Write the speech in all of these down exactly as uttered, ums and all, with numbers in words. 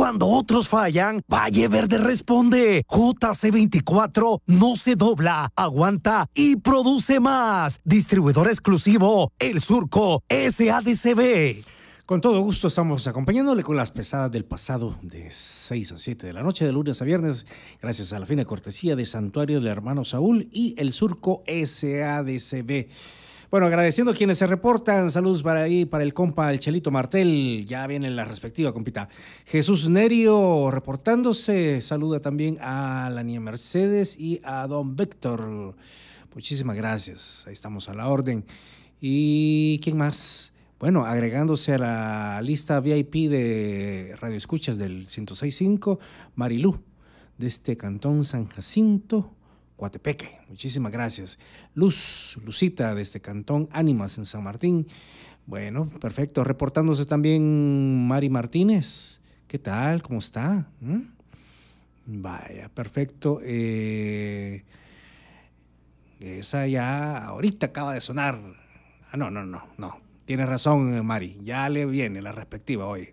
Cuando otros fallan, Valle Verde responde. J C veinticuatro no se dobla, aguanta y produce más. Distribuidor exclusivo, El Surco S A D C B. Con todo gusto estamos acompañándole con las pesadas del pasado de seis a siete de la noche, de lunes a viernes, gracias a la fina cortesía de Santuario del Hermano Saúl y El Surco S A D C B. Bueno, agradeciendo a quienes se reportan, saludos para ahí, para el compa, el Chelito Martel, ya viene la respectiva, compita. Jesús Nerio reportándose, saluda también a la niña Mercedes y a don Víctor. Muchísimas gracias, ahí estamos a la orden. ¿Y quién más? Bueno, agregándose a la lista V I P de Radio Escuchas del ciento seis punto cinco, Marilú, de este cantón San Jacinto, Coatepeque. Muchísimas gracias. Luz, Lucita, de este cantón Ánimas en San Martín. Bueno, perfecto. Reportándose también Mari Martínez. ¿Qué tal? ¿Cómo está? ¿Mm? Vaya, perfecto. Eh, esa ya ahorita acaba de sonar. Ah, no, no, no, no. Tienes razón, Mari. Ya le viene la respectiva hoy.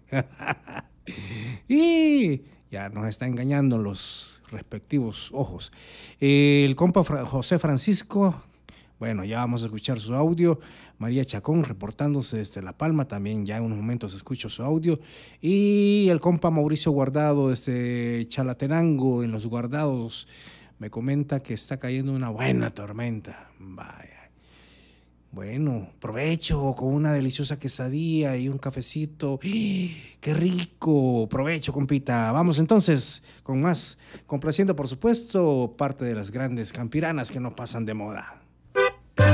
Y ya nos está engañando los respectivos ojos. El compa José Francisco, bueno, ya vamos a escuchar su audio. María Chacón reportándose desde La Palma, también ya en unos momentos escucho su audio. Y el compa Mauricio Guardado desde Chalatenango, en Los Guardados, me comenta que está cayendo una buena tormenta. Vaya. Bueno, provecho con una deliciosa quesadilla y un cafecito. ¡Qué rico! Provecho, compita. Vamos entonces con más, complaciendo por supuesto parte de las grandes campiranas que no pasan de moda.